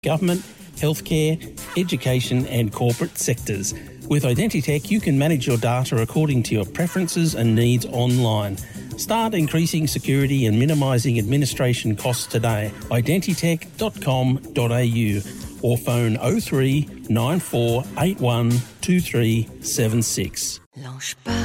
government, healthcare, education and corporate sectors. With Identitech, you can manage your data according to your preferences and needs online. Start increasing security and minimising administration costs today. Identitech.com.au or phone 03 9481 2376.